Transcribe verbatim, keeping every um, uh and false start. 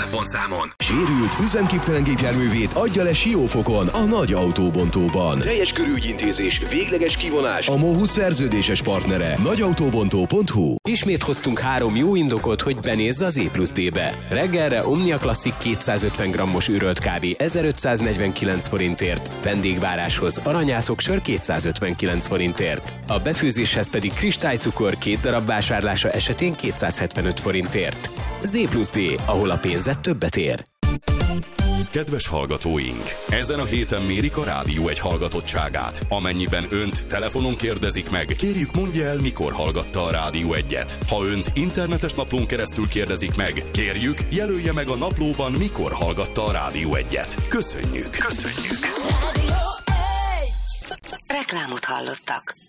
telefonszámon. Sérült, üzemképtelen gépjárművét adja le Siófokon, a Nagy Autóbontóban. Teljes körű ügyintézés, végleges kivonás, a MOHUS szerződéses partnere. nagy autóbontó pont hu. Ismét hoztunk három jó indokot, hogy benézz az E plusz D-be. Reggelre Omnia Classic kétszázötven grammos ürölt kávé ezerötszáznegyvenkilenc forintért, vendégváráshoz aranyászok sör kétszázötvenkilenc forintért. A befőzéshez pedig kristálycukor két darab vásárlása esetén kétszázhetvenöt forintért. Z plusz D, ahol a pénzed többet ér. Kedves hallgatóink! Ezen a héten mérik a Rádió egy hallgatottságát. Amennyiben önt telefonon kérdezik meg, kérjük mondja el, mikor hallgatta a Rádió egyet. Ha önt internetes naplón keresztül kérdezik meg, kérjük, jelölje meg a naplóban, mikor hallgatta a Rádió egyet. Köszönjük! Köszönjük! Reklámot hallottak.